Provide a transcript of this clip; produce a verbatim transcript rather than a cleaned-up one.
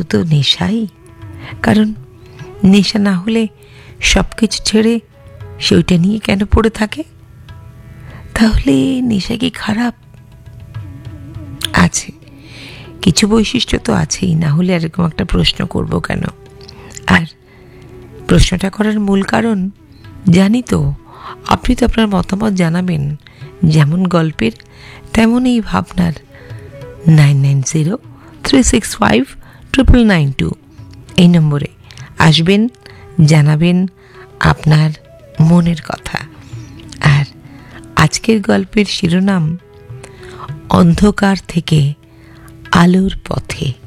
তো নেশাই। কারণ নেশা না হলে সব কিছু ছেড়ে সে ওইটা নিয়ে কেন পড়ে থাকে? তাহলে নেশা কি খারাপ? আছে, কিছু বৈশিষ্ট্য তো আছেই, না হলে এরকম একটা প্রশ্ন করব কেন? আর প্রশ্নটা করার মূল কারণ জানি তো, আপনি তো আপনার মতামত জানাবেন, যেমন গল্পের তেমনই ভাবনার। Nine nine zero three six five triple nine two এই নম্বরে আসবেন, জানাবেন আপনার মনের কথা। আর আজকের গল্পের শিরোনাম অন্ধকার থেকে আলোর পথে।